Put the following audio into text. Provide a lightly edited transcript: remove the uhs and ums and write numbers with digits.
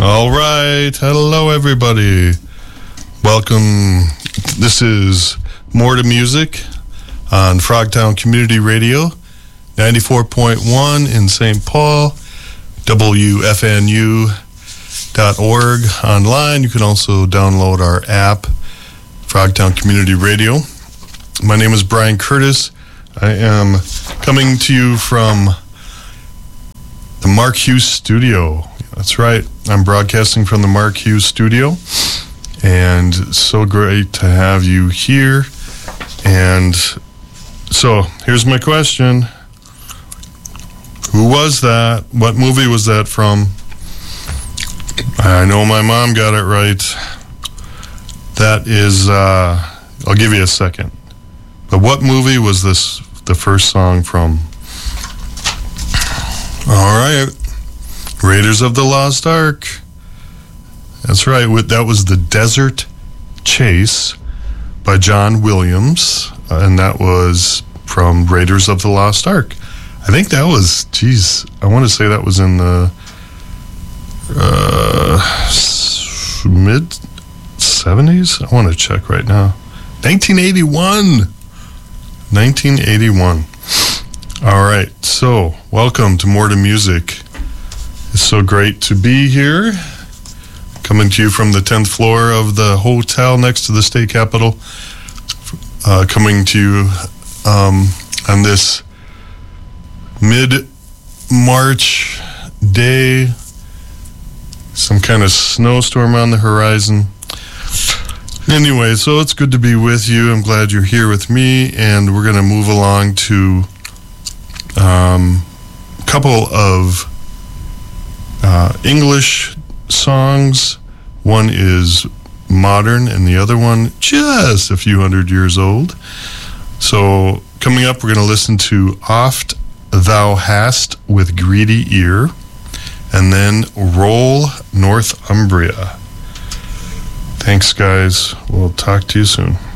All right. Hello, everybody. Welcome. This is More to Music on Frogtown Community Radio, 94.1 in St. Paul, WFNU.org online. You can also download our app, Frogtown Community Radio. My name is Brian Curtis. I am coming to you from the Mark Hughes Studio. That's right. I'm broadcasting from the Mark Hughes Studio, and so great to have you here. And so here's my question. Who was that? What movie was that from? I know my mom got it right. That is, I'll give you a second. But what movie was this, the first song from? All right. Raiders of the Lost Ark. That's right. That was The Desert Chase by John Williams. And that was from Raiders of the Lost Ark. I think that was, I want to say that was in the mid-70s? I want to check right now. 1981. All right, so welcome to More to Music. It's so great to be here. Coming to you from the 10th floor of the hotel next to the state capitol. Coming to you on this mid-March day. Some kind of snowstorm on the horizon. Anyway, so it's good to be with you. I'm glad you're here with me, and we're going to move along to a couple of English songs. One is modern, and the other one just a few hundred years old. So coming up, we're going to listen to Oft Thou Hast with Greedy Ear, and then Roll Northumbria. Thanks, guys. We'll talk to you soon.